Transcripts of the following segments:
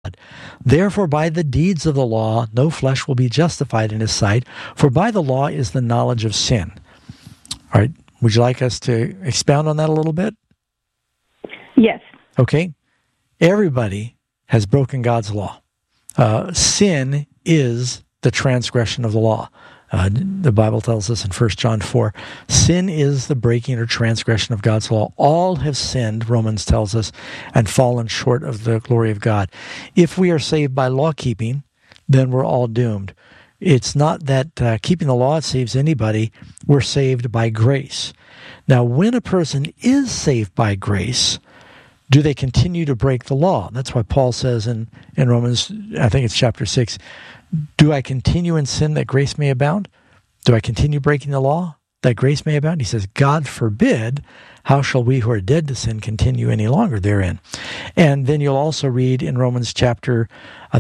Therefore, by the deeds of the law, no flesh will be justified in his sight, for by the law is the knowledge of sin. All right, would you like us to expound on that a little bit? Yes. Okay. Everybody has broken God's law. Sin is the transgression of the law. The Bible tells us in 1 John 4, sin is the breaking or transgression of God's law. All have sinned, Romans tells us, and fallen short of the glory of God. If we are saved by law keeping, then we're all doomed. It's not that keeping the law saves anybody. We're saved by grace. Now, when a person is saved by grace, do they continue to break the law? That's why Paul says in Romans, I think it's chapter 6, do I continue in sin that grace may abound? Do I continue breaking the law that grace may abound? He says, God forbid, how shall we who are dead to sin continue any longer therein? And then you'll also read in Romans chapter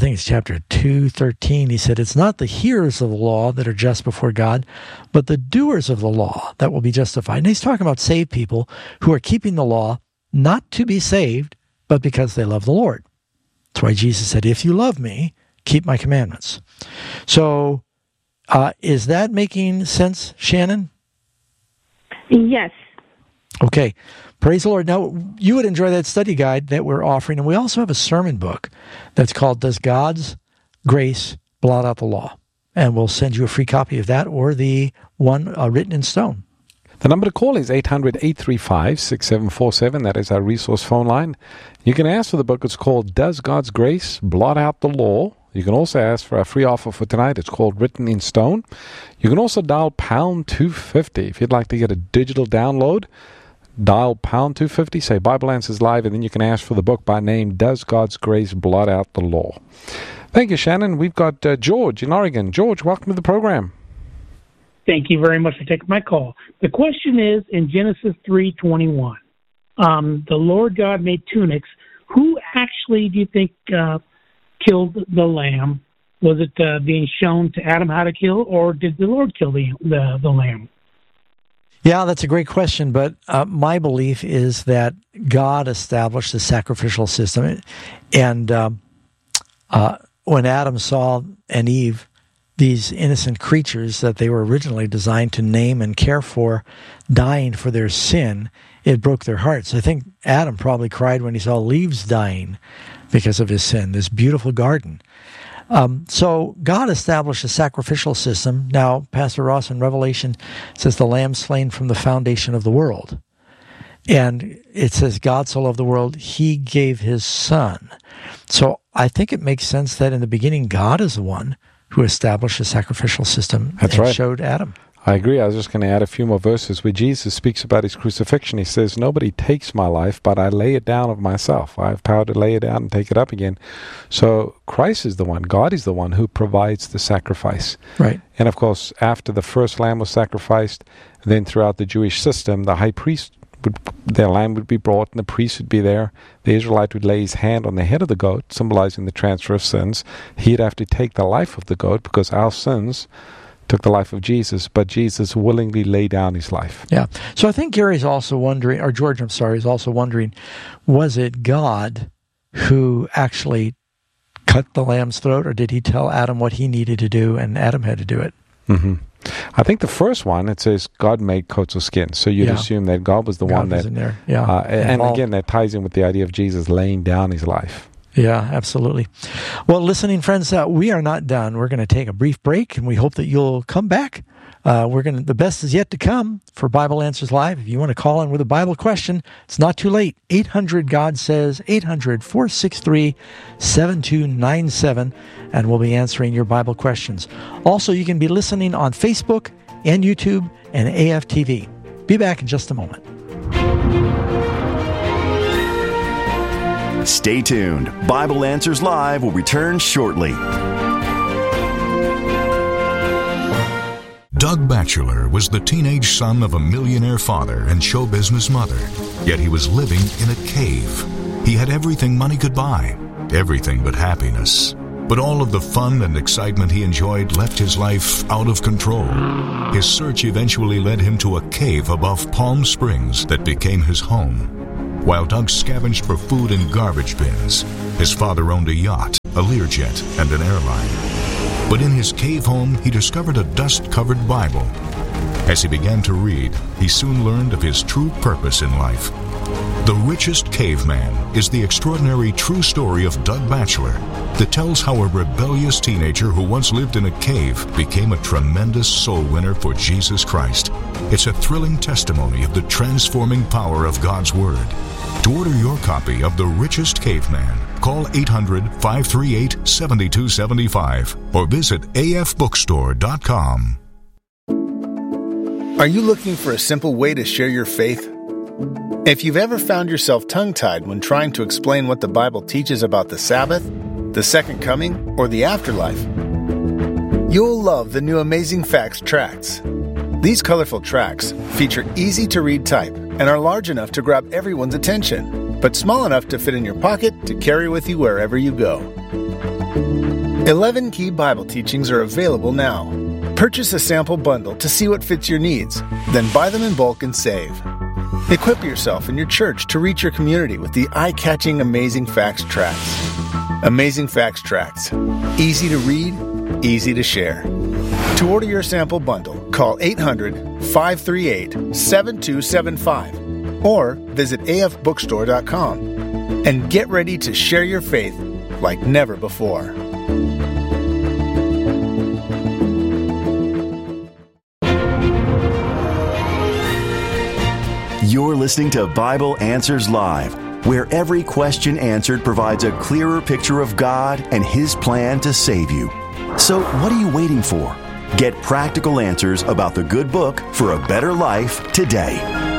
2:13, he said, it's not the hearers of the law that are just before God, but the doers of the law that will be justified. And he's talking about saved people who are keeping the law not to be saved, but because they love the Lord. That's why Jesus said, if you love me, keep my commandments. So, is that making sense, Shannon? Yes. Okay. Praise the Lord. Now, you would enjoy that study guide that we're offering, and we also have a sermon book that's called Does God's Grace Blot Out the Law? And we'll send you a free copy of that or the one written in stone. The number to call is 800-835-6747. That is our resource phone line. You can ask for the book. It's called Does God's Grace Blot Out the Law? You can also ask for our free offer for tonight. It's called Written in Stone. You can also dial pound 250 if you'd like to get a digital download. Dial pound 250, say Bible Answers Live, and then you can ask for the book by name, Does God's Grace Blot Out the Law? Thank you, Shannon. We've got George in Oregon. George, welcome to the program. Thank you very much for taking my call. The question is, in Genesis 3:21, the Lord God made tunics. Who actually do you think killed the lamb? Was it being shown to Adam how to kill, or did the Lord kill the lamb? Yeah, that's a great question, but my belief is that God established the sacrificial system. And when Adam saw and Eve, these innocent creatures that they were originally designed to name and care for, dying for their sin, it broke their hearts. I think Adam probably cried when he saw leaves dying because of his sin, this beautiful garden. So God established a sacrificial system. Now, Pastor Ross in Revelation says the lamb slain from the foundation of the world. And it says God so loved the world, he gave his son. So I think it makes sense that in the beginning, God is the one who established a sacrificial system. That's and right. Showed Adam. I agree. I was just going to add a few more verses where Jesus speaks about his crucifixion. He says, nobody takes my life, but I lay it down of myself. I have power to lay it down and take it up again. So Christ is the one, God is the one who provides the sacrifice. Right. And of course, after the first lamb was sacrificed, then throughout the Jewish system, the high priest, their lamb would be brought and the priest would be there. The Israelite would lay his hand on the head of the goat, symbolizing the transfer of sins. He'd have to take the life of the goat because our sins took the life of Jesus, but Jesus willingly laid down his life. Yeah. So I think Gary's also wondering, or George, is also wondering, was it God who actually cut the lamb's throat, or did he tell Adam what he needed to do and Adam had to do it? Mm-hmm. I think the first one, it says God made coats of skin. So you'd assume that God was the one that... in there. Yeah. And again, that ties in with the idea of Jesus laying down his life. Yeah, absolutely. Well, listening friends, we are not done. We're going to take a brief break, and we hope that you'll come back. The best is yet to come for Bible Answers Live. If you want to call in with a Bible question, it's not too late. 800-GOD-SAYS, 800-463-7297, and we'll be answering your Bible questions. Also, you can be listening on Facebook and YouTube and AFTV. Be back in just a moment. Stay tuned. Bible Answers Live will return shortly. Doug Batchelor was the teenage son of a millionaire father and show business mother, yet he was living in a cave. He had everything money could buy, everything but happiness. But all of the fun and excitement he enjoyed left his life out of control. His search eventually led him to a cave above Palm Springs that became his home. While Doug scavenged for food in garbage bins, his father owned a yacht a Learjet, and an airline. But in his cave home, he discovered a dust-covered Bible. As he began to read, he soon learned of his true purpose in life. The Richest Caveman is the extraordinary true story of Doug Batchelor that tells how a rebellious teenager who once lived in a cave became a tremendous soul winner for Jesus Christ. It's a thrilling testimony of the transforming power of God's Word. To order your copy of The Richest Caveman, call 800-538-7275 or visit afbookstore.com. Are you looking for a simple way to share your faith? If you've ever found yourself tongue-tied when trying to explain what the Bible teaches about the Sabbath, the Second Coming, or the afterlife, you'll love the new Amazing Facts tracts. These colorful tracts feature easy-to-read type and are large enough to grab everyone's attention, but small enough to fit in your pocket to carry with you wherever you go. 11 key Bible teachings are available now. Purchase a sample bundle to see what fits your needs, then buy them in bulk and save. Equip yourself and your church to reach your community with the eye-catching Amazing Facts tracts. Amazing Facts tracts. Easy to read, easy to share. To order your sample bundle, call 800-538-7275 or visit afbookstore.com and get ready to share your faith like never before. You're listening to Bible Answers Live, where every question answered provides a clearer picture of God and His plan to save you. So what are you waiting for? Get practical answers about the good book for a better life today.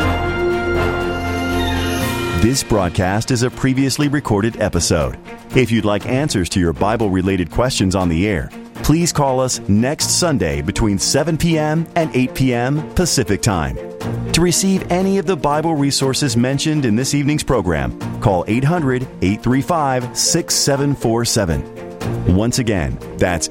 This broadcast is a previously recorded episode. If you'd like answers to your Bible-related questions on the air, please call us next Sunday between 7 p.m. and 8 p.m. Pacific Time. To receive any of the Bible resources mentioned in this evening's program, call 800-835-6747. Once again, that's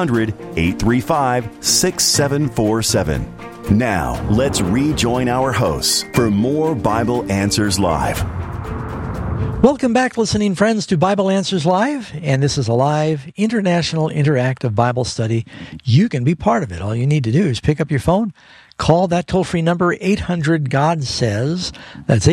800-835-6747. Now, let's rejoin our hosts for more Bible Answers Live. Welcome back, listening friends, to Bible Answers Live, and this is a live international interactive Bible study. You can be part of it. All you need to do is pick up your phone, call that toll-free number, 800-GOD-SAYS. That's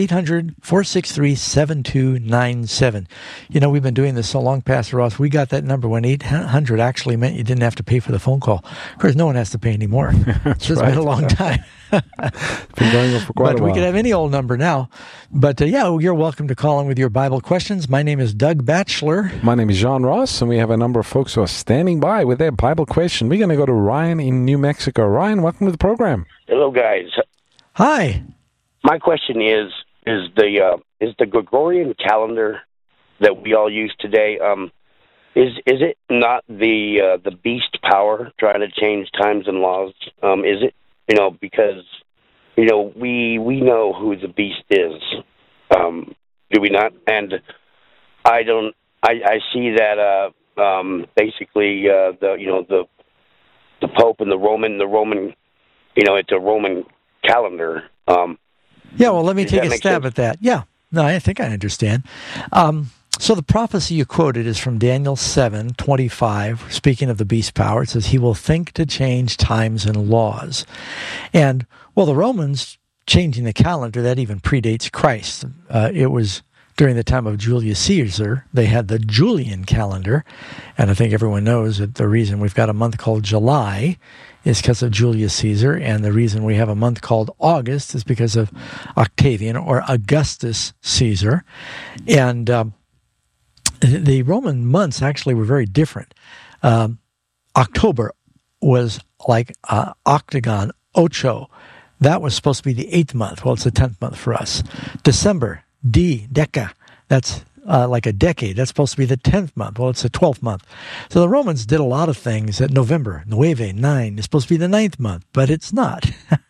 800-463-7297. You know, we've been doing this so long, Pastor Ross, we got that number when 800 actually meant you didn't have to pay for the phone call. Of course, no one has to pay anymore. It's just been a long time. Been going on for quite a while. We could have any old number now. But you're welcome to call in with your Bible questions. My name is Doug Batchelor. My name is John Ross, and we have a number of folks who are standing by with their Bible question. We're going to go to Ryan in New Mexico. Ryan, welcome to the program. Hello, guys. Hi. My question is the Gregorian calendar that we all use today, is it not the beast power trying to change times and laws? Is it? You know, because, you know, we know who the beast is, do we not? And I see that basically the Pope and the Roman, you know, it's a Roman calendar. Well, let me take a stab at that. Yeah, no, I think I understand. So the prophecy you quoted is from Daniel 7:25. Speaking of the beast power, it says, he will think to change times and laws. And, well, the Romans changing the calendar, that even predates Christ. It was during the time of Julius Caesar. They had the Julian calendar. And I think everyone knows that the reason we've got a month called July is because of Julius Caesar. And the reason we have a month called August is because of Octavian or Augustus Caesar. And the Roman months actually were very different. October was like octagon, ocho. That was supposed to be the 8th month. Well, it's the 10th month for us. December, deca. That's like a decade. That's supposed to be the 10th month. Well, it's the 12th month. So the Romans did a lot of things at November. Nueve, 9, is supposed to be the 9th month, but it's not.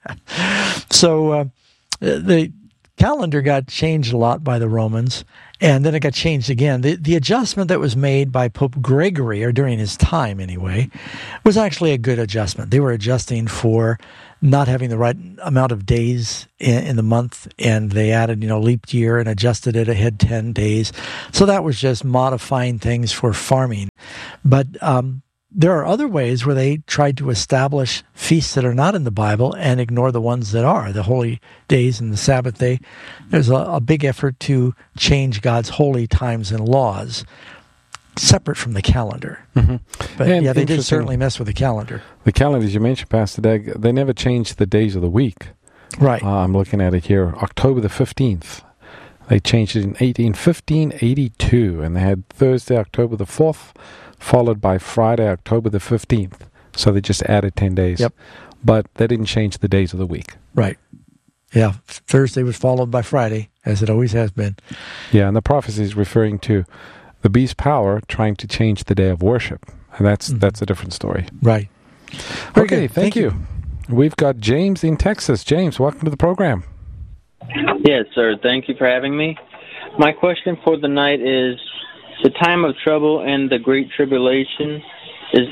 So the calendar got changed a lot by the Romans, and then it got changed again. The adjustment that was made by Pope Gregory, or during his time anyway, was actually a good adjustment. They were adjusting for not having the right amount of days in the month, and they added, leap year and adjusted it ahead 10 days. So that was just modifying things for farming. But there are other ways where they tried to establish feasts that are not in the Bible and ignore the ones that are, the holy days and the Sabbath day. There's a big effort to change God's holy times and laws separate from the calendar. Mm-hmm. But yeah, they did certainly mess with the calendar. The calendars you mentioned, Pastor Doug, they never changed the days of the week. Right. I'm looking at it here. October the 15th. They changed it in 1582, and they had Thursday, October the 4th, followed by Friday, October the 15th. So they just added 10 days. Yep. But they didn't change the days of the week. Right. Yeah, Thursday was followed by Friday, as it always has been. Yeah, and the prophecy is referring to the beast power trying to change the day of worship. And that's a different story. Right. Very okay, good. Thank you. We've got James in Texas. James, welcome to the program. Yes, sir. Thank you for having me. My question for the night is, the time of trouble and the Great Tribulation, is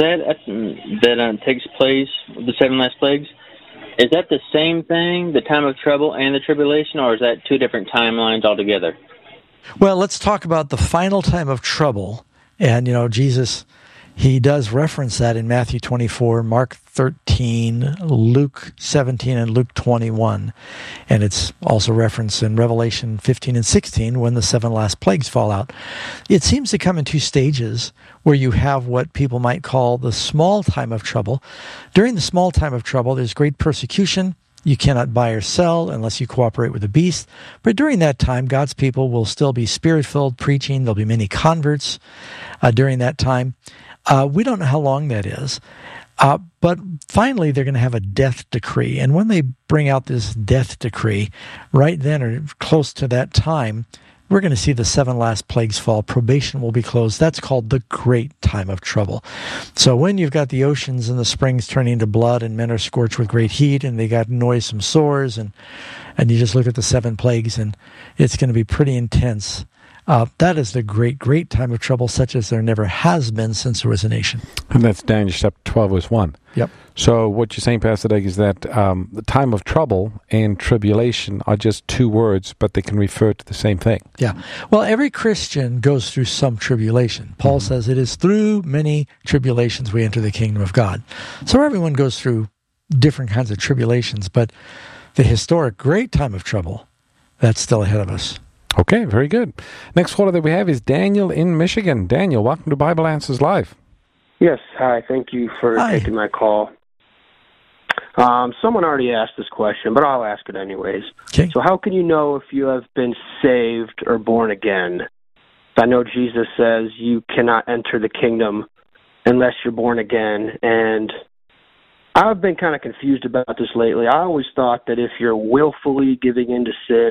that takes place, the 7 last plagues, is that the same thing, the time of trouble and the tribulation, or is that two different timelines altogether? Well, let's talk about the final time of trouble. And, Jesus, he does reference that in Matthew 24, Mark 13, Luke 17, and Luke 21. And it's also referenced in Revelation 15 and 16 when the 7 last plagues fall out. It seems to come in 2 stages where you have what people might call the small time of trouble. During the small time of trouble, there's great persecution. You cannot buy or sell unless you cooperate with the beast. But during that time, God's people will still be spirit-filled, preaching. There'll be many converts during that time. We don't know how long that is. But finally, they're going to have a death decree. And when they bring out this death decree, right then or close to that time, we're going to see the 7 last plagues fall. Probation will be closed. That's called the great time of trouble. So when you've got the oceans and the springs turning into blood and men are scorched with great heat and they got noisome sores and you just look at the 7 plagues and it's going to be pretty intense. That is the great, great time of trouble, such as there never has been since there was a nation. And that's Daniel chapter 12, verse 1. Yep. So what you're saying, Pastor Doug, is that the time of trouble and tribulation are just 2 words, but they can refer to the same thing. Yeah. Well, every Christian goes through some tribulation. Paul says it is through many tribulations we enter the kingdom of God. So everyone goes through different kinds of tribulations, but the historic great time of trouble, that's still ahead of us. Okay, very good. Next caller that we have is Daniel in Michigan. Daniel, welcome to Bible Answers Live. Yes, hi. Thank you for taking my call. Someone already asked this question, but I'll ask it anyways. Okay. So how can you know if you have been saved or born again? I know Jesus says you cannot enter the kingdom unless you're born again, and I've been kind of confused about this lately. I always thought that if you're willfully giving into sin,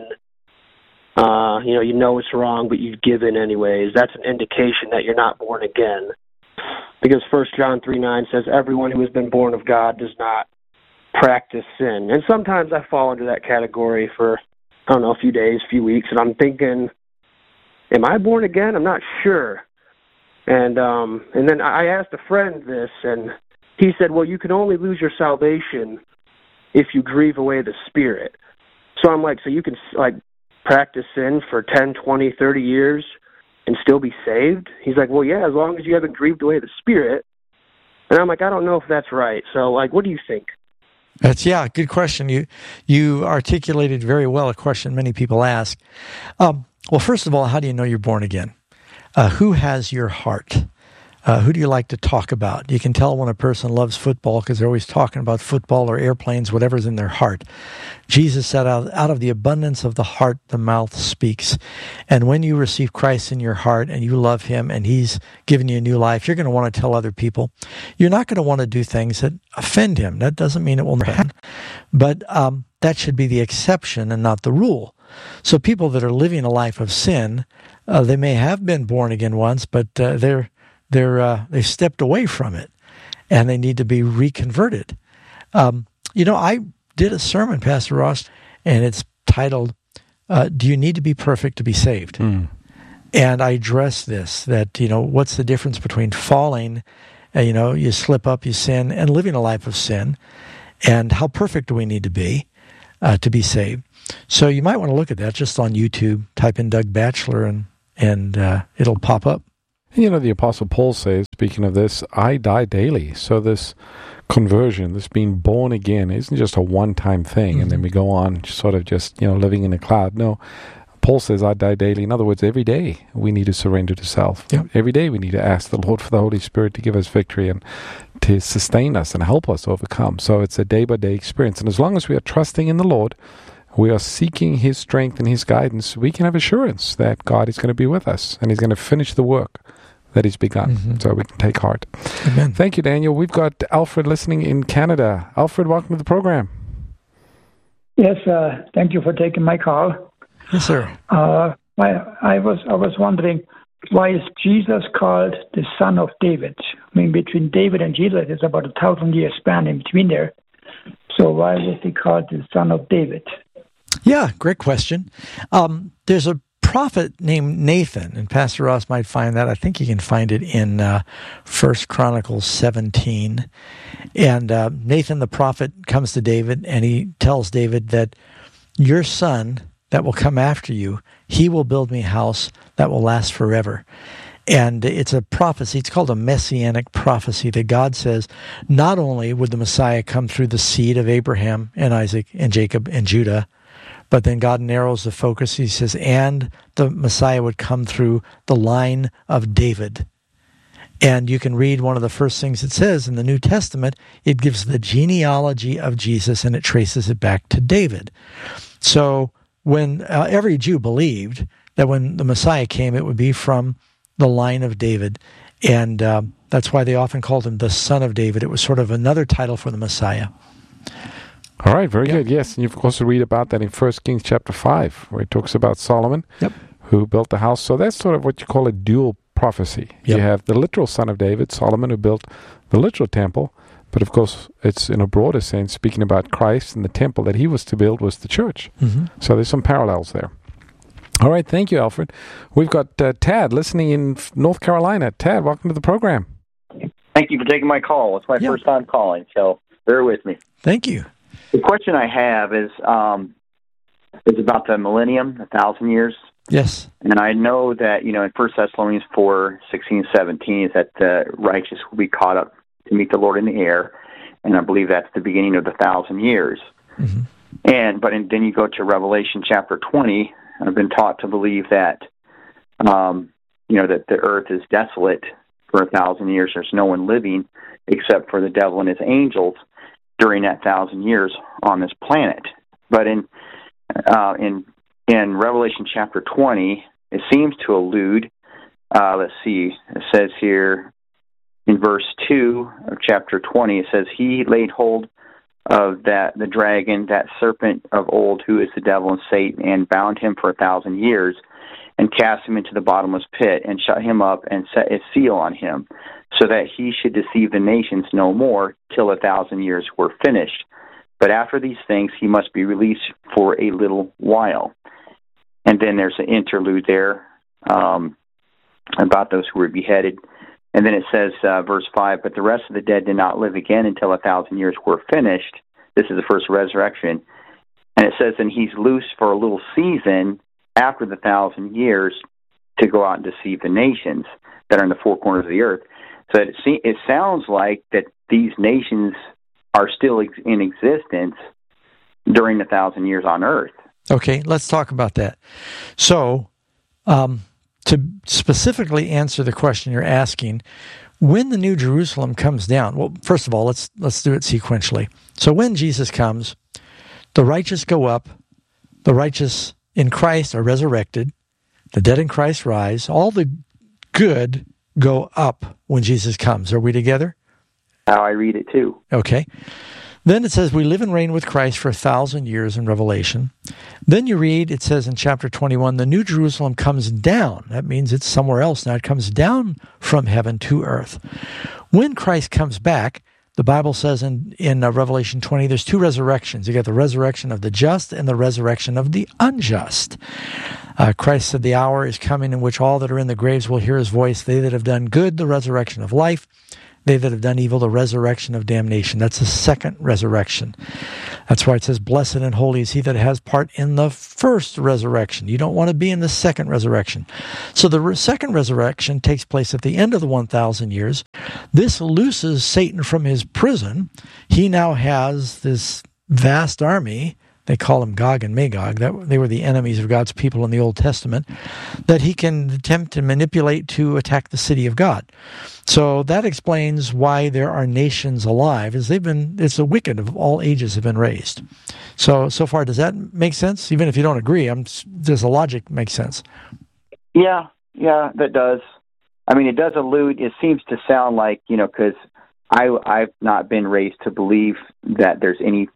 you know it's wrong, but you've given anyways, that's an indication that you're not born again. Because 1 John 3:9 says, everyone who has been born of God does not practice sin. And sometimes I fall into that category for, a few days, few weeks, and I'm thinking, am I born again? I'm not sure. And then I asked a friend this, and he said, well, you can only lose your salvation if you grieve away the Spirit. So I'm like, so you can, practice sin for 10, 20, 30 years and still be saved? He's like, well, yeah, as long as you haven't grieved away the Spirit. And I'm like, I don't know if that's right. So, what do you think? Good question. You articulated very well a question many people ask. Well, first of all, how do you know you're born again? Who has your heart? Who do you like to talk about? You can tell when a person loves football because they're always talking about football or airplanes, whatever's in their heart. Jesus said, out of the abundance of the heart, the mouth speaks. And when you receive Christ in your heart and you love him and he's given you a new life, you're going to want to tell other people. You're not going to want to do things that offend him. That doesn't mean it will never happen. But that should be the exception and not the rule. So people that are living a life of sin, they may have been born again once, but they've stepped away from it, and they need to be reconverted. I did a sermon, Pastor Ross, and it's titled, Do You Need to Be Perfect to Be Saved? And I address this, that, what's the difference between falling, you slip up, you sin, and living a life of sin, and how perfect do we need to be saved? So you might want to look at that just on YouTube, type in Doug Batchelor, and it'll pop up. The Apostle Paul says, speaking of this, I die daily. So this conversion, this being born again, isn't just a one-time thing, and then we go on sort of just, living in a cloud. No, Paul says, I die daily. In other words, every day we need to surrender to self. Yep. Every day we need to ask the Lord for the Holy Spirit to give us victory and to sustain us and help us overcome. So it's a day-by-day experience. And as long as we are trusting in the Lord, we are seeking His strength and His guidance, we can have assurance that God is going to be with us and He's going to finish the work that He's begun. So we can take heart. Amen. Thank you, Daniel. We've got Alfred listening in Canada. Alfred, welcome to the program. Yes, thank you for taking my call. Yes, sir. I was wondering, why is Jesus called the Son of David? I mean, between David and Jesus, there's about 1,000-year span in between there. So why was he called the Son of David? Yeah, great question. There's a prophet named Nathan, and Pastor Ross might find that. I think you can find it in 1 Chronicles 17. And Nathan the prophet comes to David, and he tells David that your son that will come after you, he will build me a house that will last forever. And it's a prophecy. It's called a messianic prophecy that God says not only would the Messiah come through the seed of Abraham and Isaac and Jacob and Judah, but then God narrows the focus. He says, and the Messiah would come through the line of David. And you can read one of the first things it says in the New Testament. It gives the genealogy of Jesus, and it traces it back to David. So when every Jew believed that when the Messiah came, it would be from the line of David. And that's why they often called him the Son of David. It was sort of another title for the Messiah. All right, very good. Yes, and you of course read about that in 1 Kings chapter 5, where it talks about Solomon, who built the house. So that's sort of what you call a dual prophecy. You have the literal son of David, Solomon, who built the literal temple, but of course it's in a broader sense speaking about Christ, and the temple that he was to build was the church. So there's some parallels there. All right, thank you, Alfred. We've got Tad listening in North Carolina. Tad, welcome to the program. Thank you for taking my call. It's my first time calling, so bear with me. Thank you. The question I have is about the millennium, 1,000 years. Yes. And I know that, in 1 Thessalonians 4:16-17 is that the righteous will be caught up to meet the Lord in the air, and I believe that's the beginning of the 1,000 years. Then you go to Revelation chapter 20, and I've been taught to believe that, that the earth is desolate for 1,000 years. There's no one living except for the devil and his angels during that 1,000 years on this planet. But in Revelation chapter 20, it seems to allude, it says here in verse 2 of chapter 20, it says, he laid hold of the dragon, that serpent of old, who is the devil and Satan, and bound him for 1,000 years, and cast him into the bottomless pit, and shut him up, and set a seal on him, so that he should deceive the nations no more, till 1,000 years were finished. But after these things he must be released for a little while. And then there's an interlude there about those who were beheaded. And then it says, verse 5, but the rest of the dead did not live again until 1,000 years were finished. This is the first resurrection. And it says, and he's loosed for a little season after the 1,000 years to go out and deceive the nations that are in the four corners of the earth. So it sounds like that these nations are still in existence during the 1,000 years on earth. Okay, let's talk about that. So, to specifically answer the question you're asking, when the New Jerusalem comes down, well, first of all, let's do it sequentially. So when Jesus comes, the righteous go up, the righteous in Christ are resurrected, the dead in Christ rise, all the good go up when Jesus comes. Are we together? How I read it too. Okay. Then it says we live and reign with Christ for 1,000 years in Revelation. Then you read, it says in chapter 21, the New Jerusalem comes down. That means it's somewhere else now. It comes down from heaven to earth. When Christ comes back, the Bible says in Revelation 20, there's two resurrections. You got the resurrection of the just and the resurrection of the unjust. Christ said, the hour is coming in which all that are in the graves will hear his voice. They that have done good, the resurrection of life. They that have done evil, the resurrection of damnation. That's the second resurrection. That's why it says, blessed and holy is he that has part in the first resurrection. You don't want to be in the second resurrection. So the second resurrection takes place at the end of the 1,000 years. This looses Satan from his prison. He now has this vast army. They call them Gog and Magog. They were the enemies of God's people in the Old Testament, that he can attempt to manipulate to attack the city of God. So that explains why there are nations alive, as it's the wicked of all ages have been raised. So far, does that make sense? Even if you don't agree, does the logic make sense? Yeah, that does. I mean, it does allude, it seems to sound like, because I've not been raised to believe that there's any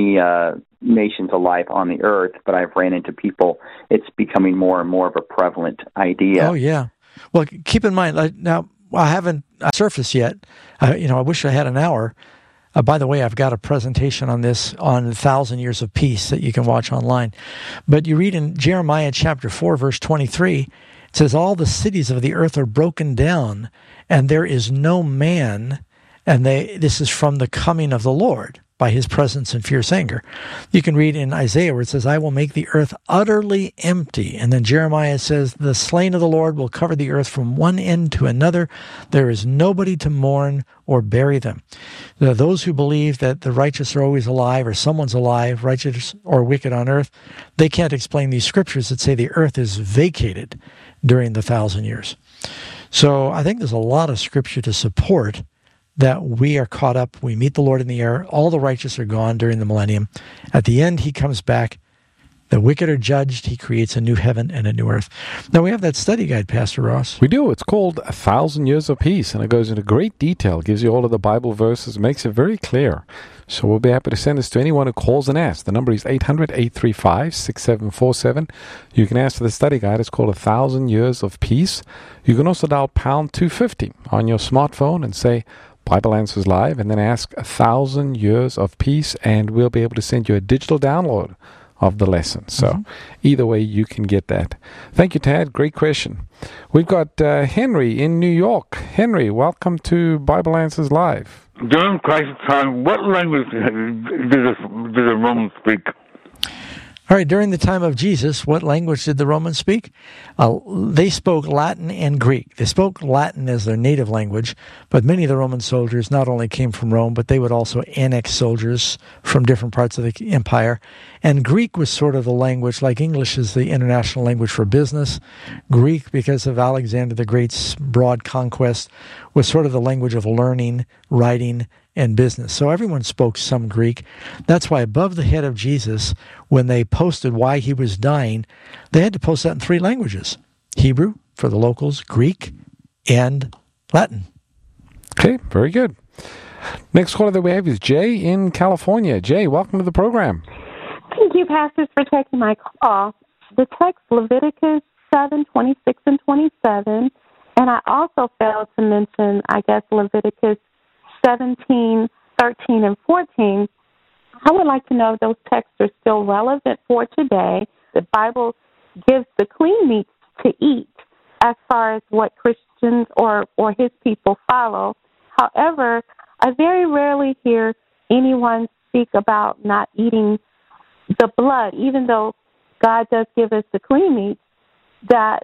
nations alive on the earth, but I've ran into people. It's becoming more and more of a prevalent idea. Oh, yeah. Well, keep in mind, now, I haven't surfaced yet. I wish I had an hour. By the way, I've got a presentation on this, on 1,000 Years of Peace, that you can watch online. But you read in Jeremiah chapter 4, verse 23, it says, all the cities of the earth are broken down, and there is no man, and this is from the coming of the Lord, by his presence and fierce anger. You can read in Isaiah where it says, I will make the earth utterly empty. And then Jeremiah says, the slain of the Lord will cover the earth from one end to another. There is nobody to mourn or bury them. Those who believe that the righteous are always alive, or someone's alive, righteous or wicked on earth, they can't explain these scriptures that say the earth is vacated during the 1,000 years. So I think there's a lot of scripture to support that we are caught up, we meet the Lord in the air, all the righteous are gone during the millennium. At the end, he comes back, the wicked are judged, he creates a new heaven and a new earth. Now, we have that study guide, Pastor Ross. We do. It's called 1,000 Years of Peace, and it goes into great detail, gives you all of the Bible verses, makes it very clear. So we'll be happy to send this to anyone who calls and asks. The number is 800-835-6747. You can ask for the study guide. It's called 1,000 Years of Peace. You can also dial pound 250 on your smartphone and say, Bible Answers Live, and then ask 1,000 Years of Peace, and we'll be able to send you a digital download of the lesson. So either way, you can get that. Thank you, Tad. Great question. We've got Henry in New York. Henry, welcome to Bible Answers Live. During Christ's time, what language did the Romans speak? All right, during the time of Jesus, what language did the Romans speak? They spoke Latin and Greek. They spoke Latin as their native language, but many of the Roman soldiers not only came from Rome, but they would also annex soldiers from different parts of the empire. And Greek was sort of the language, like English is the international language for business. Greek, because of Alexander the Great's broad conquest, was sort of the language of learning, writing, and business. So everyone spoke some Greek. That's why above the head of Jesus, when they posted why he was dying, they had to post that in 3 languages. Hebrew for the locals, Greek, and Latin. Okay, very good. Next caller that we have is Jay in California. Jay, welcome to the program. Thank you, pastors, for taking my call. The text Leviticus 7:26 and 27, and I also failed to mention, Leviticus 17, 13, and 14. I would like to know if those texts are still relevant for today. The Bible gives the clean meats to eat as far as what Christians or his people follow. However, I very rarely hear anyone speak about not eating the blood, even though God does give us the clean meats, that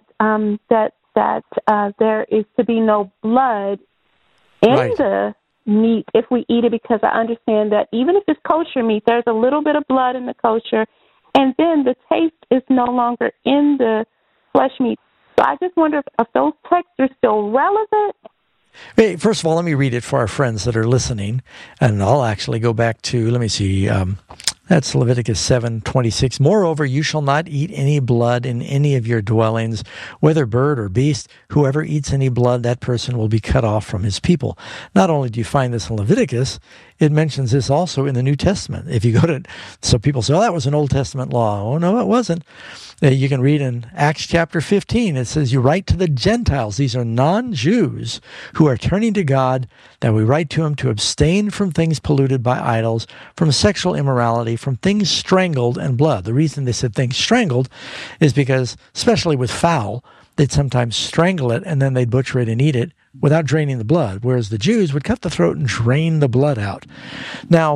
there is to be no blood in the meat if we eat it, because I understand that even if it's kosher meat, there's a little bit of blood in the kosher, and then the taste is no longer in the flesh meat. So I just wonder if those texts are still relevant. Hey, first of all, let me read it for our friends that are listening, and I'll actually go back to, that's Leviticus 7:26. Moreover, you shall not eat any blood in any of your dwellings, whether bird or beast. Whoever eats any blood, that person will be cut off from his people. Not only do you find this in Leviticus, it mentions this also in the New Testament. If you go to, so people say, oh, that was an Old Testament law. Oh, no, it wasn't. You can read in Acts chapter 15, it says, you write to the Gentiles, these are non-Jews who are turning to God, that we write to them to abstain from things polluted by idols, from sexual immorality, from things strangled and blood. The reason they said things strangled is because, especially with fowl, they'd sometimes strangle it and then they'd butcher it and eat it without draining the blood, whereas the Jews would cut the throat and drain the blood out. Now,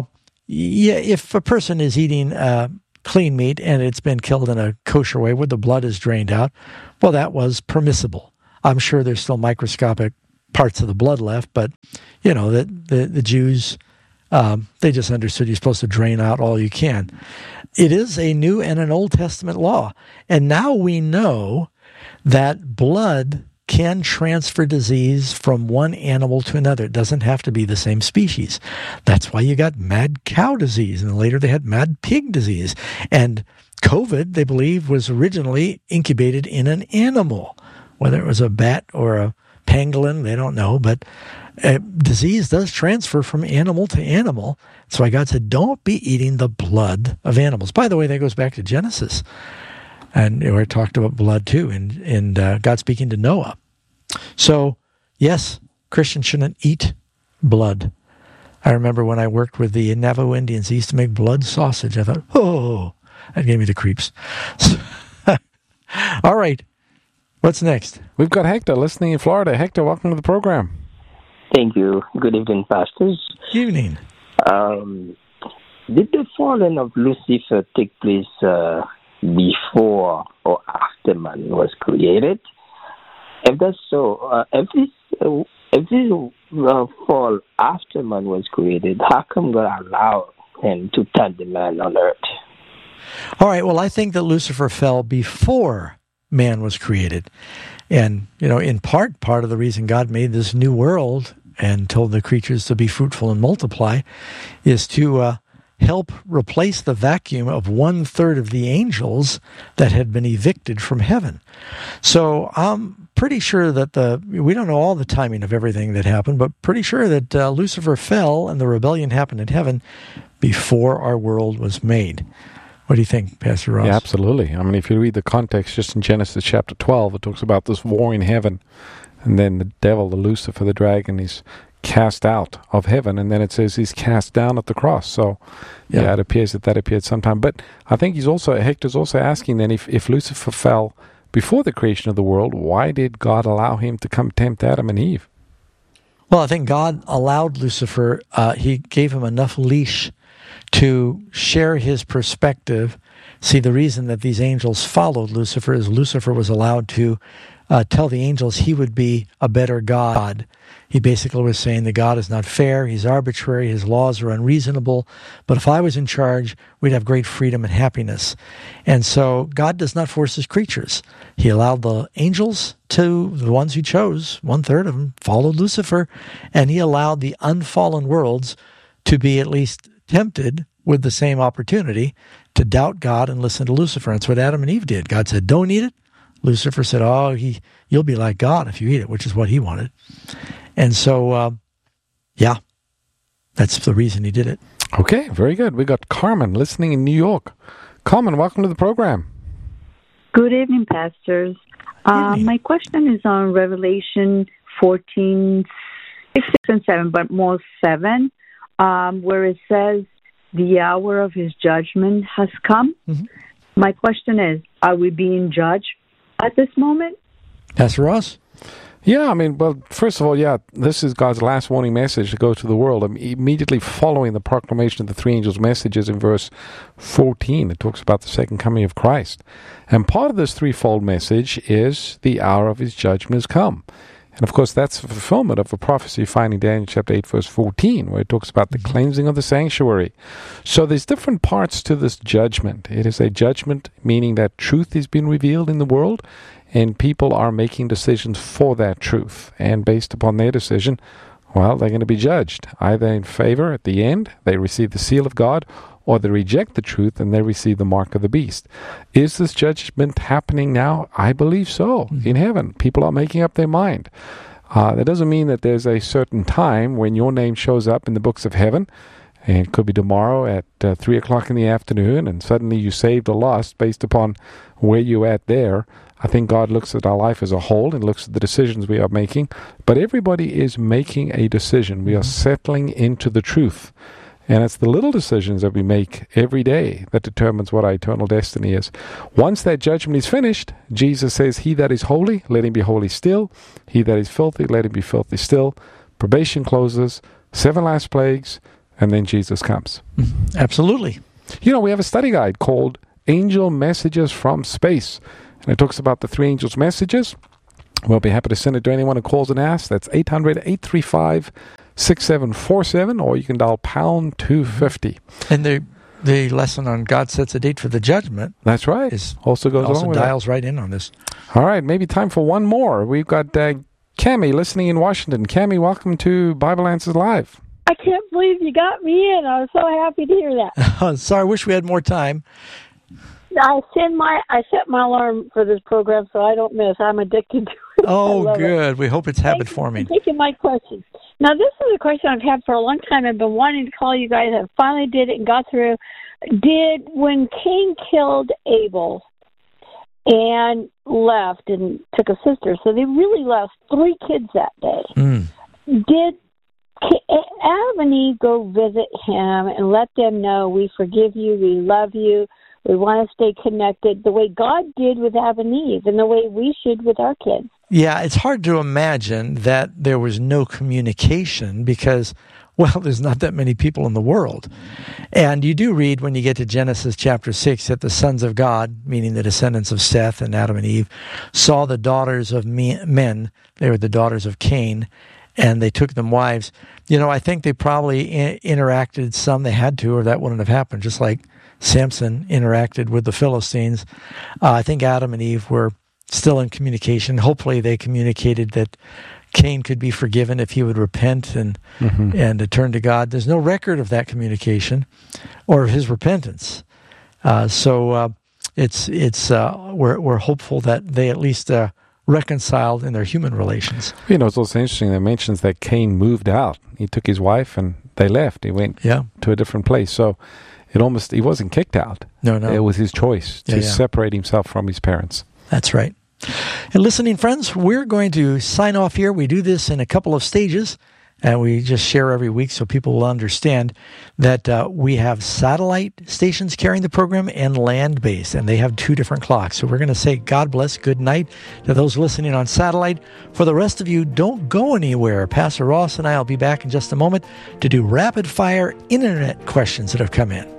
if a person is eating clean meat and it's been killed in a kosher way where the blood is drained out, well, that was permissible. I'm sure there's still microscopic parts of the blood left, but, the Jews, they just understood you're supposed to drain out all you can. It is a New and an Old Testament law. And now we know that blood can transfer disease from one animal to another. It doesn't have to be the same species. That's why you got mad cow disease, and later they had mad pig disease. And COVID, they believe, was originally incubated in an animal. Whether it was a bat or a pangolin, they don't know, but disease does transfer from animal to animal. So why God said, don't be eating the blood of animals. By the way, that goes back to Genesis. And we talked about blood too, and God speaking to Noah. So, yes, Christians shouldn't eat blood. I remember when I worked with the Navajo Indians, they used to make blood sausage. I thought, oh, that gave me the creeps. All right, what's next? We've got Hector listening in Florida. Hector, welcome to the program. Thank you. Good evening, pastors. Good evening. Did the falling of Lucifer take place before or after man was created? If that's so, if this fall after man was created, how come God allowed him to tempt the man on earth? All right, well, I think that Lucifer fell before man was created. And, in part of the reason God made this new world and told the creatures to be fruitful and multiply is to help replace the vacuum of 1/3 of the angels that had been evicted from heaven. So I'm pretty sure that we don't know all the timing of everything that happened, but pretty sure that Lucifer fell and the rebellion happened in heaven before our world was made. What do you think, Pastor Ross? Yeah, absolutely. I mean, if you read the context just in Genesis chapter 12, it talks about this war in heaven, and then the devil, the Lucifer, the dragon, is cast out of heaven, and then it says he's cast down at the cross. So, yeah, it appears that appeared sometime. But I think Hector's also asking then if Lucifer fell before the creation of the world, why did God allow him to come tempt Adam and Eve? Well, I think God allowed Lucifer, he gave him enough leash to share his perspective. See, the reason that these angels followed Lucifer is Lucifer was allowed to tell the angels he would be a better God. He basically was saying that God is not fair, he's arbitrary, his laws are unreasonable, but if I was in charge, we'd have great freedom and happiness. And so God does not force his creatures. He allowed the angels to, the ones who chose, 1/3 of them followed Lucifer, and he allowed the unfallen worlds to be at least tempted with the same opportunity to doubt God and listen to Lucifer. And that's what Adam and Eve did. God said, don't eat it. Lucifer said, you'll be like God if you eat it, which is what he wanted. And so, that's the reason he did it. Okay, very good. We got Carmen listening in New York. Carmen, welcome to the program. Good evening, pastors. My question is on Revelation 14, 6 and 7, but more 7, where it says, the hour of his judgment has come. Mm-hmm. My question is, are we being judged at this moment? Pastor Ross? Yeah, I mean, well, first of all, this is God's last warning message to go to the world. Immediately following the proclamation of the three angels' messages in verse 14, it talks about the second coming of Christ. And part of this threefold message is the hour of his judgment has come. And of course, that's the fulfillment of a prophecy found in Daniel chapter 8, verse 14, where it talks about the cleansing of the sanctuary. So there's different parts to this judgment. It is a judgment, meaning that truth is being revealed in the world, and people are making decisions for that truth. And based upon their decision, well, they're going to be judged. Either in favor at the end, they receive the seal of God, or they reject the truth and they receive the mark of the beast. Is this judgment happening now? I believe so. In heaven, people are making up their mind. That doesn't mean that there's a certain time when your name shows up in the books of heaven, and it could be tomorrow at 3 o'clock in the afternoon, and suddenly you saved or lost based upon where you're at there. I think God looks at our life as a whole and looks at the decisions we are making. But everybody is making a decision. We are settling into the truth. And it's the little decisions that we make every day that determines what our eternal destiny is. Once that judgment is finished, Jesus says, he that is holy, let him be holy still. He that is filthy, let him be filthy still. Probation closes. 7 last plagues. and then Jesus comes. Absolutely. You know, we have a study guide called Angel Messages from Space, and it talks about the 3 angels' messages. We'll be happy to send it to anyone who calls and asks. That's 800-835-6747, or you can dial pound 250. And the lesson on God sets a date for the judgment. That's right. Also goes along with dials right in on this. All right, maybe time for one more. We've got Cammie listening in Washington. Cammie, welcome to Bible Answers Live. I can't believe you got me in. I was so happy to hear that. Sorry, I wish we had more time. I set my alarm for this program so I don't miss. I'm addicted to it. Oh, good. We hope it's habit forming. Thank you for taking my question. Now, this is a question I've had for a long time. I've been wanting to call you guys. I finally did it and got through. When Cain killed Abel and left and took a sister, so they really lost 3 kids that day. Did Adam and Eve go visit him and let them know, we forgive you, we love you, we want to stay connected, the way God did with Adam and Eve and the way we should with our kids? Yeah, it's hard to imagine that there was no communication because, well, there's not that many people in the world. And you do read when you get to Genesis chapter 6 that the sons of God, meaning the descendants of Seth and Adam and Eve, saw the daughters of men. They were the daughters of Cain, and they took them wives. You know, I think they probably interacted some. They had to, or that wouldn't have happened, just like Samson interacted with the Philistines. I think Adam and Eve were still in communication. Hopefully they communicated that Cain could be forgiven if he would repent and turn to God. There's no record of that communication or of his repentance. So we're hopeful that they at least reconciled in their human relations. You know, it's also interesting. It mentions that Cain moved out. He took his wife and they left. He went to a different place. So he wasn't kicked out. No. It was his choice to separate himself from his parents. That's right. And listening friends, we're going to sign off here. We do this in a couple of stages, and we just share every week so people will understand that we have satellite stations carrying the program and land-based, and they have 2 different clocks. So we're going to say God bless, good night to those listening on satellite. For the rest of you, don't go anywhere. Pastor Ross and I will be back in just a moment to do rapid-fire internet questions that have come in.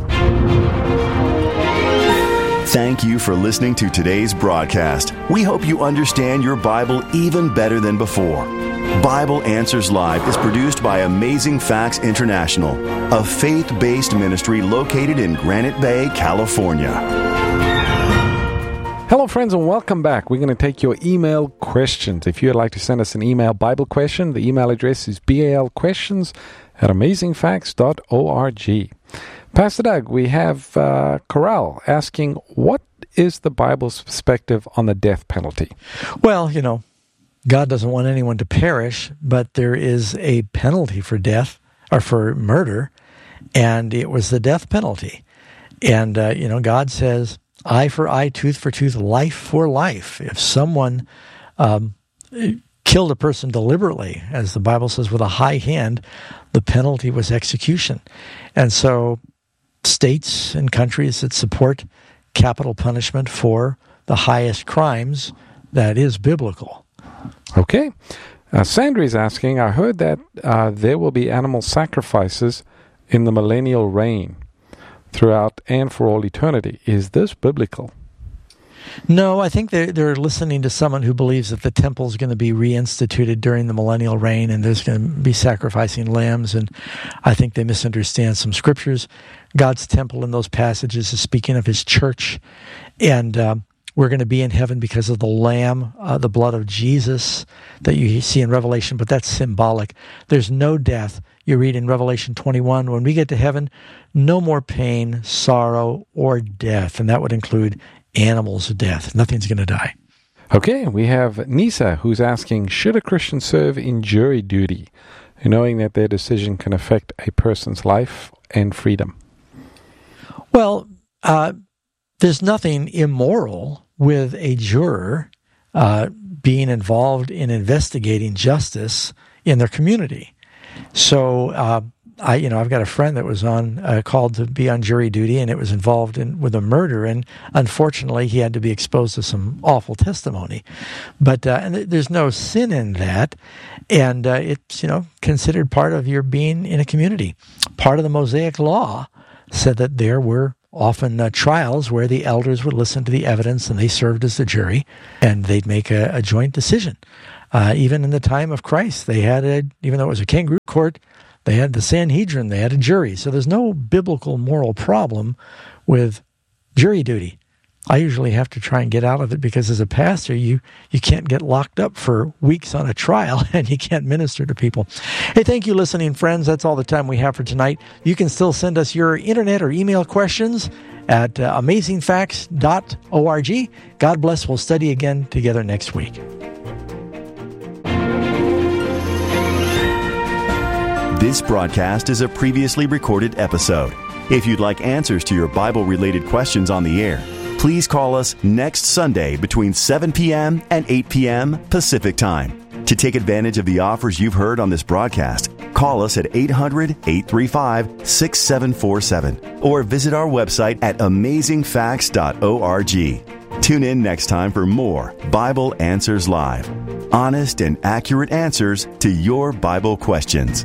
Thank you for listening to today's broadcast. We hope you understand your Bible even better than before. Bible Answers Live is produced by Amazing Facts International, a faith-based ministry located in Granite Bay, California. Hello, friends, and welcome back. We're going to take your email questions. If you'd like to send us an email Bible question, the email address is balquestions@amazingfacts.org. Pastor Doug, we have Corral asking, what is the Bible's perspective on the death penalty? Well, you know, God doesn't want anyone to perish, but there is a penalty for death or for murder, and it was the death penalty. And, God says, eye for eye, tooth for tooth, life for life. If someone killed a person deliberately, as the Bible says, with a high hand, the penalty was execution. And so states and countries that support capital punishment for the highest crimes, that is biblical. Okay. Sandra is asking, I heard that there will be animal sacrifices in the millennial reign throughout and for all eternity. Is this biblical? No, I think they're listening to someone who believes that the temple is going to be reinstituted during the millennial reign and there's going to be sacrificing lambs, and I think they misunderstand some scriptures. God's temple in those passages is speaking of his church, and we're going to be in heaven because of the lamb, the blood of Jesus that you see in Revelation, but that's symbolic. There's no death. You read in Revelation 21, when we get to heaven, no more pain, sorrow, or death, and that would include animals' death. Nothing's going to die. Okay, we have Nisa, who's asking, should a Christian serve in jury duty, knowing that their decision can affect a person's life and freedom? Well, there's nothing immoral with a juror being involved in investigating justice in their community. So I've got a friend that was called to be on jury duty, and it was involved with a murder, and unfortunately he had to be exposed to some awful testimony. But and there's no sin in that, and it's considered part of your being in a community. part of the Mosaic Law said that there were often trials where the elders would listen to the evidence and they served as the jury, and they'd make a joint decision. Even in the time of Christ, they had even though it was a kangaroo court, they had the Sanhedrin, they had a jury. So there's no biblical moral problem with jury duty. I usually have to try and get out of it because as a pastor, you can't get locked up for weeks on a trial and you can't minister to people. Hey, thank you, listening friends. That's all the time we have for tonight. You can still send us your internet or email questions at amazingfacts.org. God bless. We'll study again together next week. This broadcast is a previously recorded episode. If you'd like answers to your Bible-related questions on the air, please call us next Sunday between 7 p.m. and 8 p.m. Pacific Time. To take advantage of the offers you've heard on this broadcast, call us at 800-835-6747 or visit our website at amazingfacts.org. Tune in next time for more Bible Answers Live. Honest and accurate answers to your Bible questions.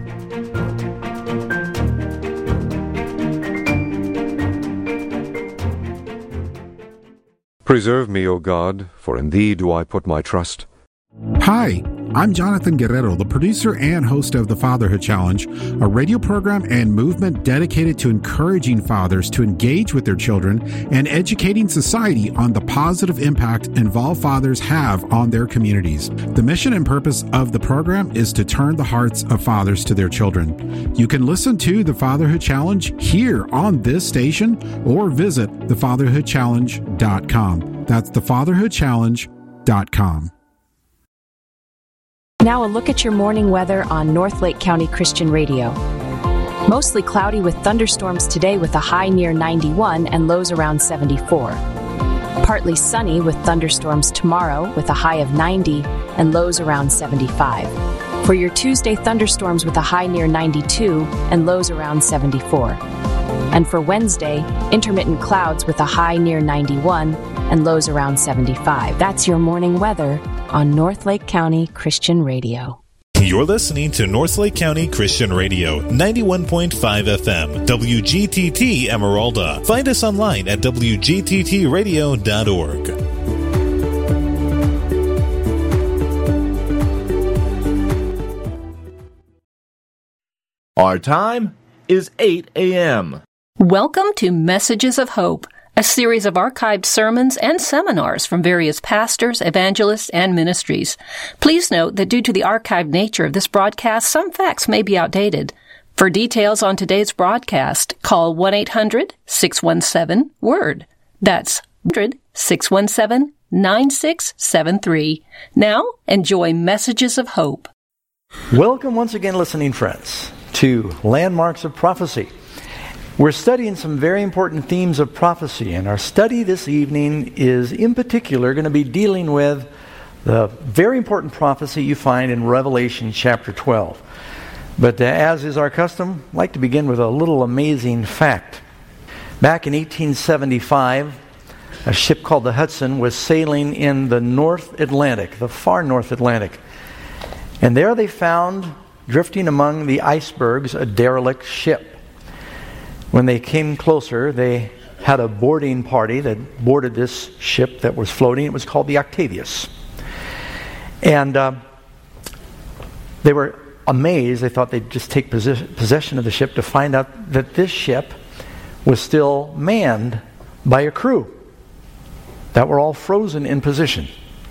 Preserve me, O God, for in Thee do I put my trust. Hi, I'm Jonathan Guerrero, the producer and host of the Fatherhood Challenge, a radio program and movement dedicated to encouraging fathers to engage with their children and educating society on the positive impact involved fathers have on their communities. The mission and purpose of the program is to turn the hearts of fathers to their children. You can listen to the Fatherhood Challenge here on this station or visit thefatherhoodchallenge.com. That's thefatherhoodchallenge.com. Now a look at your morning weather on North Lake County Christian Radio. Mostly cloudy with thunderstorms today with a high near 91 and lows around 74. Partly sunny with thunderstorms tomorrow with a high of 90 and lows around 75. For your Tuesday, thunderstorms with a high near 92 and lows around 74. And for Wednesday, intermittent clouds with a high near 91 and lows around 75. That's your morning weather on North Lake County Christian Radio. You're listening to North Lake County Christian Radio, 91.5 FM, WGTT Emeralda. Find us online at WGTTradio.org. Our time is 8 a.m. Welcome to Messages of Hope, a series of archived sermons and seminars from various pastors, evangelists, and ministries. Please note that due to the archived nature of this broadcast, some facts may be outdated. For details on today's broadcast, call 1-800-617-WORD. That's 1-800-617-9673. Now, enjoy Messages of Hope. Welcome once again, listening friends, to Landmarks of Prophecy. We're studying some very important themes of prophecy, and our study this evening is in particular going to be dealing with the very important prophecy you find in Revelation chapter 12. But as is our custom, I'd like to begin with a little amazing fact. Back in 1875, a ship called the Hudson was sailing in the North Atlantic, the far North Atlantic. And there they found, drifting among the icebergs, a derelict ship. When they came closer, they had a boarding party that boarded this ship that was floating. It was called the Octavius. And they were amazed. They thought they'd just take possession of the ship to find out that this ship was still manned by a crew that were all frozen in position.